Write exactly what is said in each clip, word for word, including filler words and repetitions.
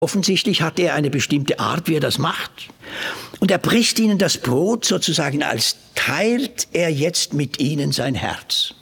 Offensichtlich hat er eine bestimmte Art, wie er das macht. Und er bricht ihnen das Brot sozusagen, als teilt er jetzt mit ihnen sein Herz.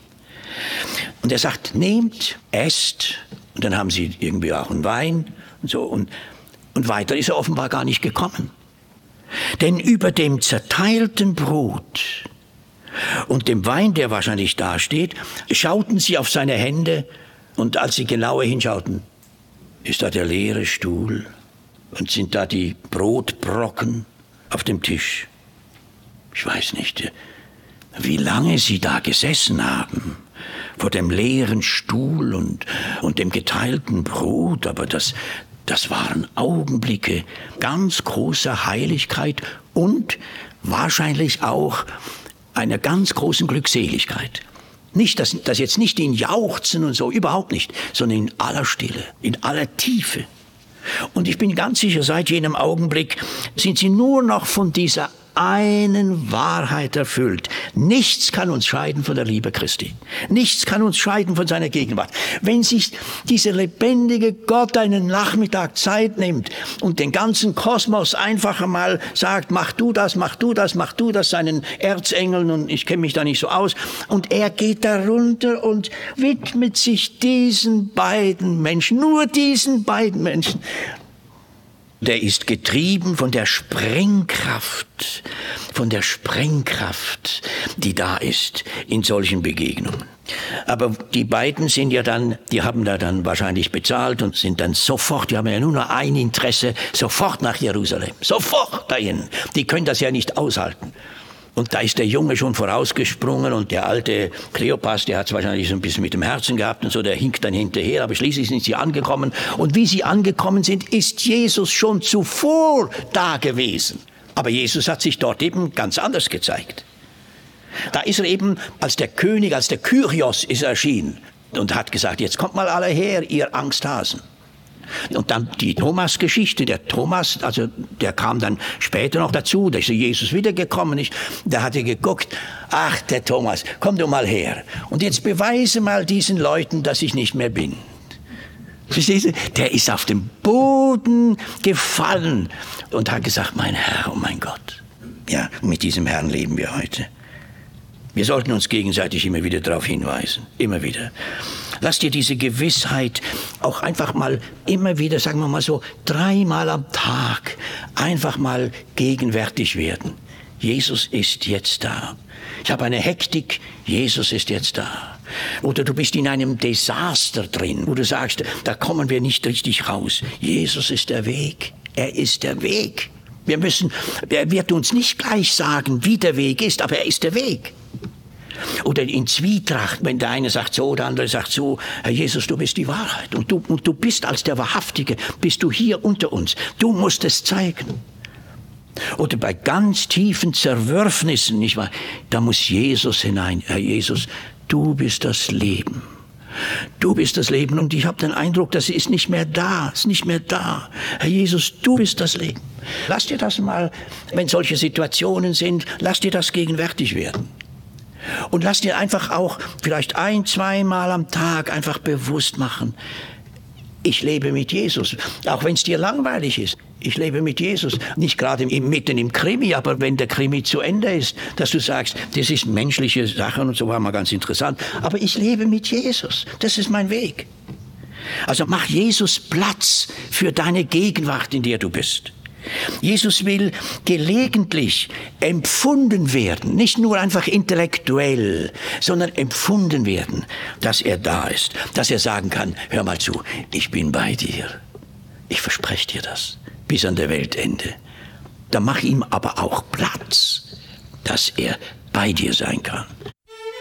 Und er sagt, nehmt, esst. Und dann haben sie irgendwie auch einen Wein und so. Und, und weiter ist er offenbar gar nicht gekommen. Denn über dem zerteilten Brot und dem Wein, der wahrscheinlich dasteht, schauten sie auf seine Hände. Und als sie genauer hinschauten, ist da der leere Stuhl und sind da die Brotbrocken auf dem Tisch. Ich weiß nicht, wie lange sie da gesessen haben, vor dem leeren Stuhl und, und dem geteilten Brot, aber das, das waren Augenblicke ganz großer Heiligkeit und wahrscheinlich auch einer ganz großen Glückseligkeit. Nicht, dass, dass jetzt nicht in Jauchzen und so, überhaupt nicht, sondern in aller Stille, in aller Tiefe. Und ich bin ganz sicher, seit jenem Augenblick sind sie nur noch von dieser einen Wahrheit erfüllt. Nichts kann uns scheiden von der Liebe Christi. Nichts kann uns scheiden von seiner Gegenwart. Wenn sich dieser lebendige Gott einen Nachmittag Zeit nimmt und den ganzen Kosmos einfach einmal sagt, mach du das, mach du das, mach du das, seinen Erzengeln, und ich kenne mich da nicht so aus, und er geht da runter und widmet sich diesen beiden Menschen, nur diesen beiden Menschen. Der ist getrieben von der Sprengkraft, von der Sprengkraft, die da ist in solchen Begegnungen. Aber die beiden sind ja dann, die haben da dann wahrscheinlich bezahlt und sind dann sofort, die haben ja nur noch ein Interesse, sofort nach Jerusalem, sofort dahin. Die können das ja nicht aushalten. Und da ist der Junge schon vorausgesprungen und der alte Kleopas, der hat es wahrscheinlich so ein bisschen mit dem Herzen gehabt und so, der hinkt dann hinterher, aber schließlich sind sie angekommen. Und wie sie angekommen sind, ist Jesus schon zuvor da gewesen. Aber Jesus hat sich dort eben ganz anders gezeigt. Da ist er eben als der König, als der Kyrios ist er erschienen und hat gesagt, jetzt kommt mal alle her, ihr Angsthasen. Und dann die Thomas-Geschichte, der Thomas, also der kam dann später noch dazu, da ist Jesus wiedergekommen, ist, der hatte geguckt, ach der Thomas, komm du mal her und jetzt beweise mal diesen Leuten, dass ich nicht mehr bin. Verstehst du? Der ist auf den Boden gefallen und hat gesagt, mein Herr, oh mein Gott. Ja, mit diesem Herrn leben wir heute. Wir sollten uns gegenseitig immer wieder darauf hinweisen, immer wieder. Lass dir diese Gewissheit auch einfach mal immer wieder, sagen wir mal so, dreimal am Tag einfach mal gegenwärtig werden. Jesus ist jetzt da. Ich habe eine Hektik, Jesus ist jetzt da. Oder du bist in einem Desaster drin, wo du sagst, da kommen wir nicht richtig raus. Jesus ist der Weg, er ist der Weg. Wir müssen, er wird uns nicht gleich sagen, wie der Weg ist, aber er ist der Weg. Oder in Zwietracht, wenn der eine sagt so, der andere sagt so, Herr Jesus, du bist die Wahrheit. Und du, und du bist als der Wahrhaftige, bist du hier unter uns. Du musst es zeigen. Oder bei ganz tiefen Zerwürfnissen, nicht wahr? Da muss Jesus hinein. Herr Jesus, du bist das Leben. Du bist das Leben. Und ich habe den Eindruck, das ist nicht mehr da, ist nicht mehr da. Herr Jesus, du bist das Leben. Lass dir das mal, wenn solche Situationen sind, lass dir das gegenwärtig werden. Und lass dir einfach auch vielleicht ein-, zweimal am Tag einfach bewusst machen, ich lebe mit Jesus, auch wenn es dir langweilig ist. Ich lebe mit Jesus, nicht gerade im, mitten im Krimi, aber wenn der Krimi zu Ende ist, dass du sagst, das ist menschliche Sachen und so, war mal ganz interessant, aber ich lebe mit Jesus, das ist mein Weg. Also mach Jesus Platz für deine Gegenwart, in der du bist. Jesus will gelegentlich empfunden werden, nicht nur einfach intellektuell, sondern empfunden werden, dass er da ist, dass er sagen kann, hör mal zu, ich bin bei dir, ich verspreche dir das, bis an der Weltende. Dann mach ihm aber auch Platz, dass er bei dir sein kann.